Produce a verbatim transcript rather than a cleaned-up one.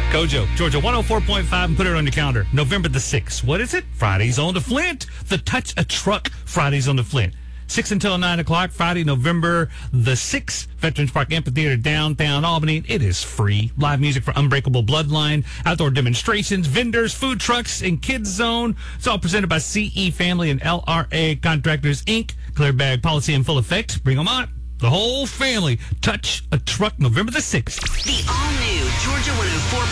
Kojo, Georgia one oh four point five, and put it on your calendar. November the sixth. What is it? Fridays on the Flint. The Touch a Truck Fridays on the Flint. six until nine o'clock, Friday, November the sixth, Veterans Park Amphitheater, downtown Albany. It is free. Live music for Unbreakable Bloodline, outdoor demonstrations, vendors, food trucks, and Kids Zone. It's all presented by C E Family and L R A Contractors, Incorporated. Clear bag policy in full effect. Bring them on. The whole family. Touch a Truck, November the sixth. The all-new Georgia one oh four